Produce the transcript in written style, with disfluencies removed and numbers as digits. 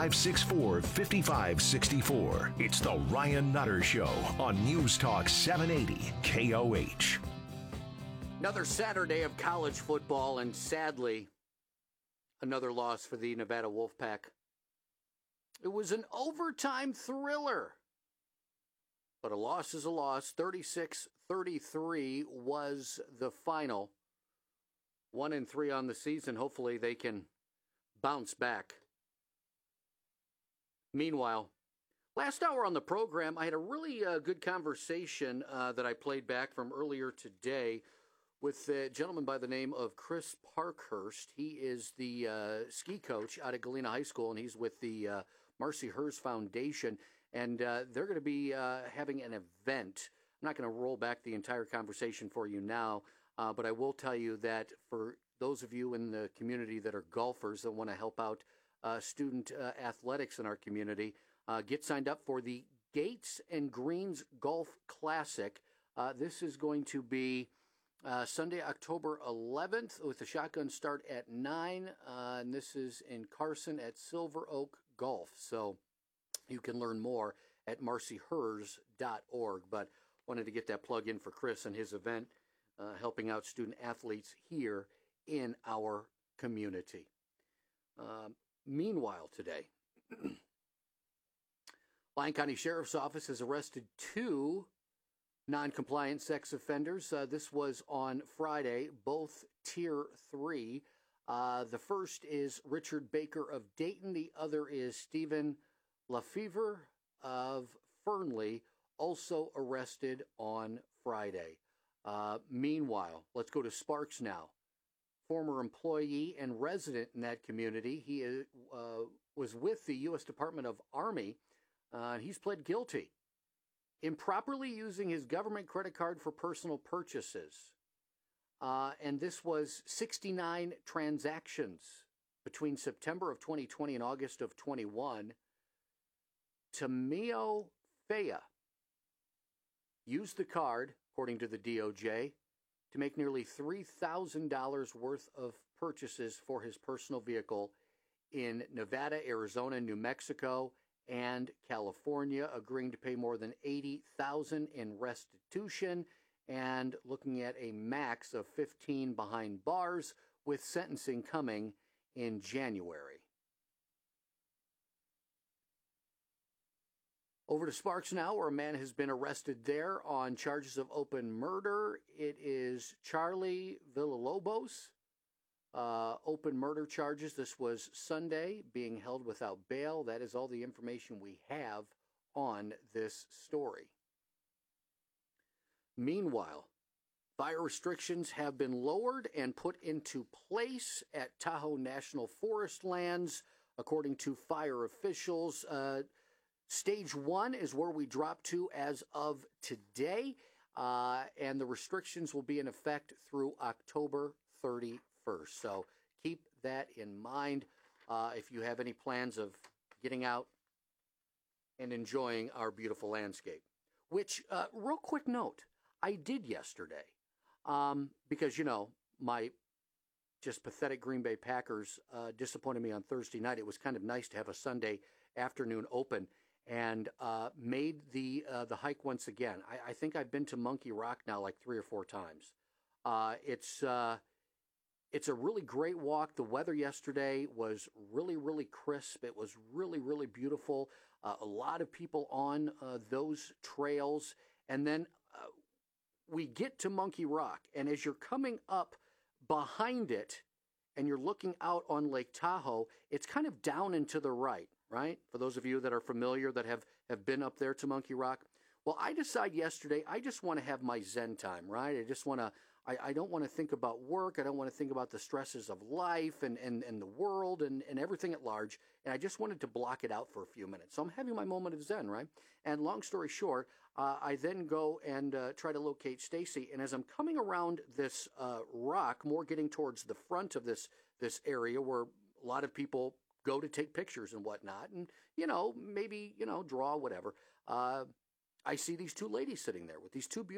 564 5564. It's the Ryan Nutter Show on News Talk 780 KOH. Another Saturday of college football, and sadly, another loss for the Nevada Wolfpack. It was an overtime thriller, but a loss is a loss. 36-33 was the final. 1-3 on the season. Hopefully they can bounce back. Meanwhile, last hour on the program, I had a really good conversation that I played back from earlier today with a gentleman by the name of Chris Parkhurst. He is the ski coach out of Galena High School, and he's with the Marcy Hers Foundation. And they're going to be having an event. I'm not going to roll back the entire conversation for you now, but I will tell you that for those of you in the community that are golfers that want to help out student athletics in our community, get signed up for the Gates and Greens Golf Classic. This is going to be Sunday, October 11th, with the shotgun start at 9, and this is in Carson at Silver Oak Golf. So you can learn more at marcyhers.org, but wanted to get that plug in for Chris and his event, helping out student athletes here in our community. Meanwhile today, Lyon County Sheriff's Office has arrested 2 non-compliant sex offenders. This was on Friday, both Tier 3. The first is Richard Baker of Dayton. The other is Stephen LaFever of Fernley, also arrested on Friday. Meanwhile, let's go to Sparks now. Former employee and resident in that community. He was with the U.S. Department of Army. He's pled guilty. Improperly using his government credit card for personal purchases. And this was 69 transactions between September of 2020 and August of 21. Tamio Fea used the card, according to the DOJ, to make nearly $3,000 worth of purchases for his personal vehicle in Nevada, Arizona, New Mexico, and California, agreeing to pay more than $80,000 in restitution and looking at a max of 15 behind bars, with sentencing coming in January. Over to Sparks now, where a man has been arrested there on charges of open murder. It is Charlie Villalobos. Open murder charges. This was Sunday, being held without bail. That is all the information we have on this story. Meanwhile, fire restrictions have been lowered and put into place at Tahoe National Forest lands, according to fire officials. Stage 1 is where we drop to as of today, and the restrictions will be in effect through October 31st. So keep that in mind if you have any plans of getting out and enjoying our beautiful landscape. Which, real quick note, I did yesterday because, you know, my just pathetic Green Bay Packers disappointed me on Thursday night. It was kind of nice to have a Sunday afternoon open, and made the hike once again. I think I've been to Monkey Rock now like 3 or 4 times. It's a really great walk. The weather yesterday was really, really crisp. It was really, really beautiful. A lot of people on those trails. And then we get to Monkey Rock, and as you're coming up behind it and you're looking out on Lake Tahoe, it's kind of down and to the right, right? For those of you that are familiar, that have been up there to Monkey Rock. Well, I decided yesterday, I just want to have my Zen time, right? I don't want to think about work. I don't want to think about the stresses of life and the world and everything at large. And I just wanted to block it out for a few minutes. So I'm having my moment of Zen, right? And long story short, I then go and try to locate Stacy. And as I'm coming around this rock, more getting towards the front of this area where a lot of people go to take pictures and whatnot, and, you know, maybe, you know, draw, whatever, I see these 2 ladies sitting there with these 2 beautiful